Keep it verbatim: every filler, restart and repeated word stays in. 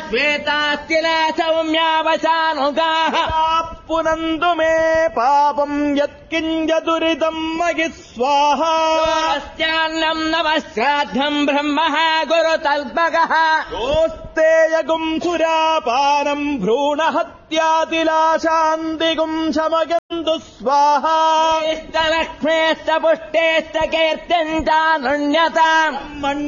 श्वेतास्तिला सौम्यावसानुगाः पुनन्दु मे पापम् यत्किञ्जदुरितम् मयि स्वाहा अस्यान्नम् नमः श्राद्धम् ब्रह्मः गुरुतल्पकः योस्तेयगुम् सुरापानम् भ्रूणहत्यातिलाशान्तिगुम् शमगन्तु स्वाहा लक्ष्मेश्च पुष्टेश्च कीर्तिम् चानुण्यताम्